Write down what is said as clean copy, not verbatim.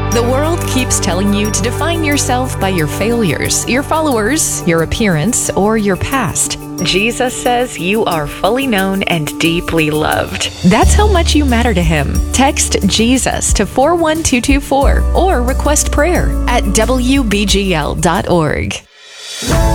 The world keeps telling you to define yourself by your failures, your followers, your appearance, or your past. Jesus says you are fully known and deeply loved. That's how much you matter to Him. Text Jesus to 41224 or request prayer at WBGL.org.